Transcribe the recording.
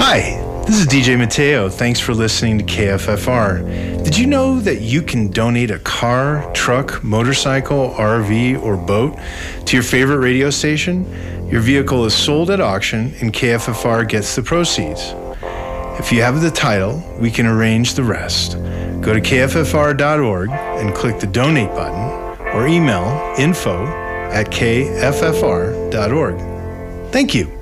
Hi, this is DJ Mateo. Thanks for listening to KFFR. Did you know that you can donate a car, truck, motorcycle, RV, or boat to your favorite radio station? Your vehicle is sold at auction and KFFR gets the proceeds. If you have the title, we can arrange the rest. Go to kffr.org and click the donate button or email info@kffr.org. Thank you.